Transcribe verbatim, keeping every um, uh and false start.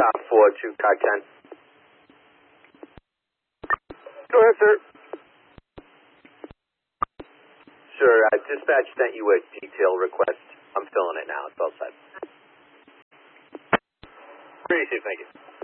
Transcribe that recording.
stop for two car ten. Go ahead, sir. Sure, uh, dispatch sent you a detail request. I'm filling it now. It's all set. Appreciate it, thank you.